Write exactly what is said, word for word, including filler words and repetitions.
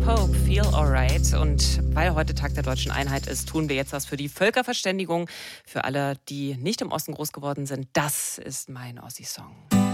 Pope, Feel Alright. Und weil heute Tag der Deutschen Einheit ist, tun wir jetzt was für die Völkerverständigung. Für alle, die nicht im Osten groß geworden sind, das ist mein Ossi-Song.